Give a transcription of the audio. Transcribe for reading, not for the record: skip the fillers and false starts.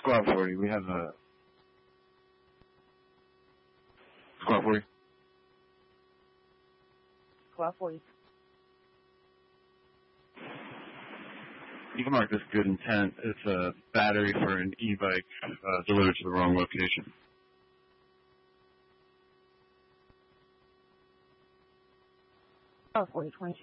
Squad 40, we have a... Squad 40. Squad 40. You can mark this good intent. It's a battery for an e-bike delivered to the wrong location. Squad 40, 22.